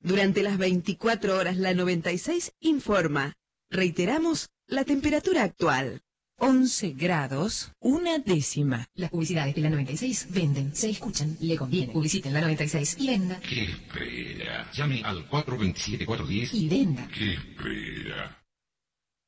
Durante las 24 horas la 96 informa. Reiteramos la temperatura actual. 11 grados, 1/10. Las publicidades de la 96 venden, se escuchan, le conviene. Publiciten la 96 y venda. ¿Qué espera? Llame al 427-410 Y venda. ¿Qué espera?